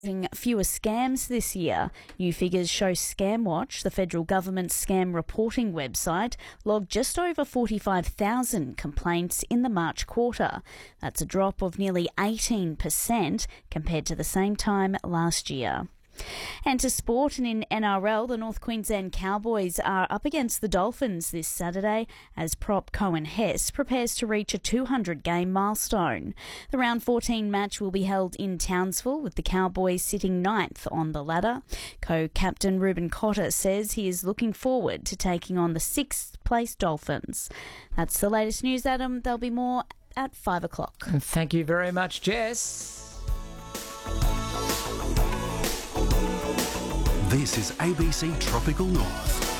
Fewer scams this year. New figures show ScamWatch, the federal government's scam reporting website, logged just over 45,000 complaints in the March quarter. That's a drop of nearly 18% compared to the same time last year. And to sport, and in NRL, the North Queensland Cowboys are up against the Dolphins this Saturday as prop Cohen Hess prepares to reach a 200-game milestone. The round 14 match will be held in Townsville, with the Cowboys sitting 9th on the ladder. Co-captain Ruben Cotter says he is looking forward to taking on the 6th-place Dolphins. That's the latest news, Adam. There'll be more at 5 o'clock. Thank you very much, Jess. This is ABC Tropical North.